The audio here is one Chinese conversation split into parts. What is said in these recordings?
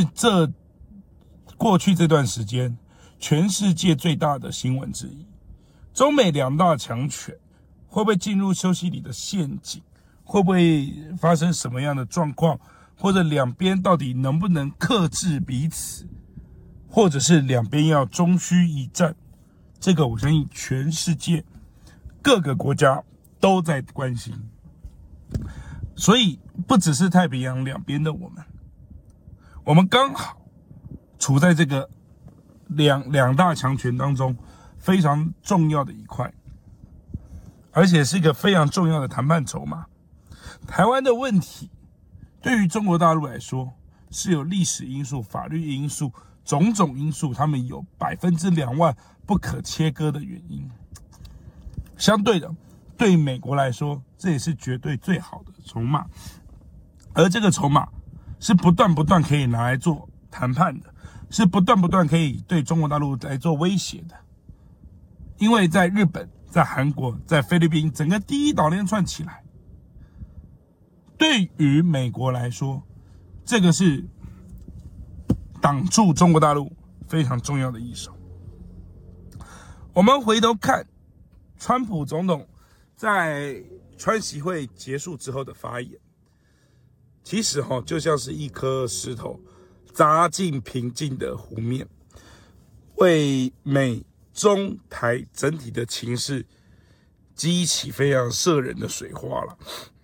这过去这段时间全世界最大的新闻之一。中美两大强权会不会进入休昔里的陷阱？会不会发生什么样的状况？或者两边到底能不能克制彼此？或者是两边要终须一战？这个我相信全世界各个国家都在关心。所以不只是太平洋两边的我们刚好处在这个两大强权当中非常重要的一块，而且是一个非常重要的谈判筹码。台湾的问题对于中国大陆来说是有历史因素、法律因素、种种因素，他们有20000%不可切割的原因。相对的，对美国来说，这也是绝对最好的筹码，而这个筹码是不断可以拿来做谈判的，是不断可以对中国大陆来做威胁的。因为在日本、在韩国、在菲律宾，整个第一岛链串起来，对于美国来说，这个是挡住中国大陆非常重要的一手。我们回头看川普总统在川习会结束之后的发言，其实就像是一颗石头砸进平静的湖面，为美中台整体的情势激起非常摄人的水花了。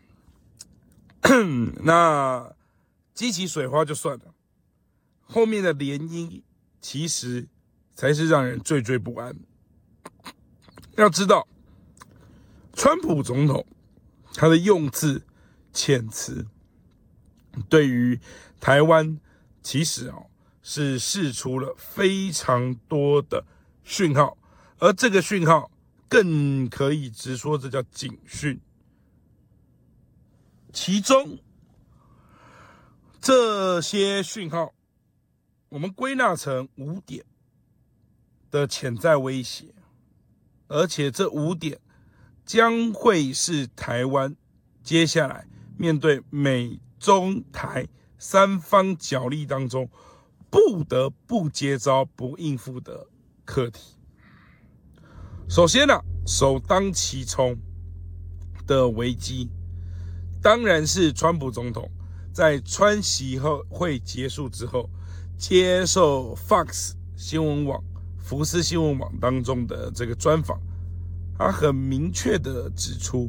那激起水花就算了，后面的涟漪其实才是让人惴惴不安。要知道，川普总统他的用字遣词对于台湾其实是释出了非常多的讯号，而这个讯号更可以直说这叫警讯。其中这些讯号我们归纳成5点的潜在威胁，而且这5点将会是台湾接下来面对美中台三方角力当中不得不接招不应付的课题。首先首当其冲的危机当然是川普总统在川习会结束之后接受 Fox 新闻网、福斯新闻网当中的这个专访，他很明确的指出，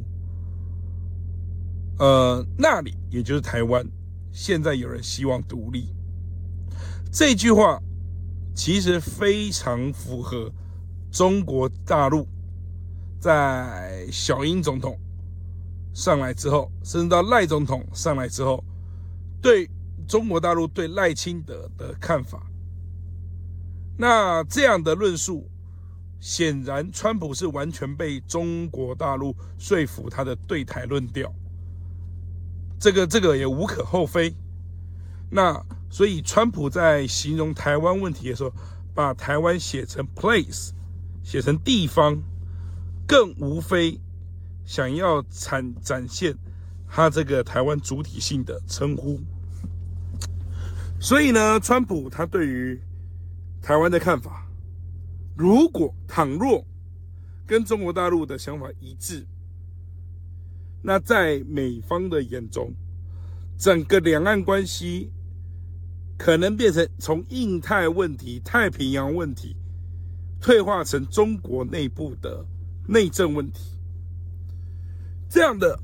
那里也就是台湾，现在有人希望独立。这句话其实非常符合中国大陆在小英总统上来之后，甚至到赖总统上来之后，对中国大陆对赖清德的看法。那这样的论述，显然川普是完全被中国大陆说服他的对台论调，这个也无可厚非。那所以川普在形容台湾问题的时候，把台湾写成 place， 写成地方，更无非想要展现他这个台湾主体性的称呼。所以呢，川普他对于台湾的看法，倘若跟中国大陆的想法一致，那在美方的眼中，整个两岸关系可能变成从印太问题、太平洋问题退化成中国内部的内政问题。这样的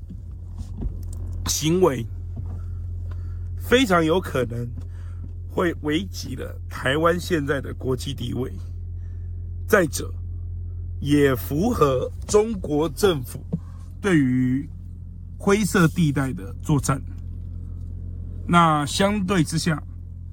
行为非常有可能会危及了台湾现在的国际地位。再者，也符合中国政府对于灰色地带的作战。那相对之下，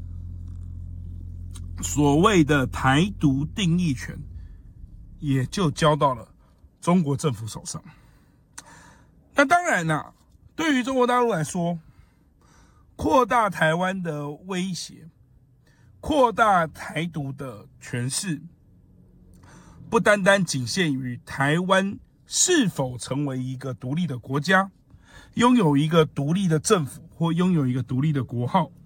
所谓的台独定义权也就交到了中国政府手上。那当然对于中国大陆来说，扩大台湾的威胁，扩大台独的权势，不单单仅限于台湾是否成为一个独立的国家，拥有一个独立的政府或拥有一个独立的国号，